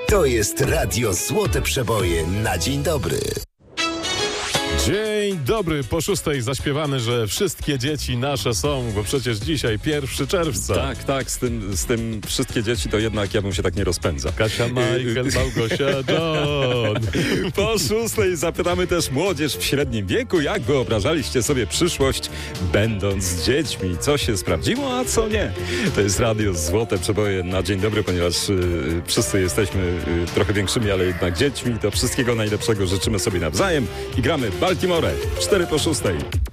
To jest Radio Złote Przeboje na dzień dobry. Dzień dobry, po 6:00 zaśpiewamy, że wszystkie dzieci nasze są, bo przecież dzisiaj 1 czerwca. Tak, z tym wszystkie dzieci to jednak ja bym się tak nie rozpędzał. Kasia, Michael, Małgosia, John. Po 6:00 zapytamy też młodzież w średnim wieku, jak wyobrażaliście sobie przyszłość będąc z dziećmi. Co się sprawdziło, a co nie. To jest Radio Złote Przeboje na dzień dobry, ponieważ wszyscy jesteśmy trochę większymi, ale jednak dziećmi. To wszystkiego najlepszego życzymy sobie nawzajem i gramy Baltimore 4 po 6:00.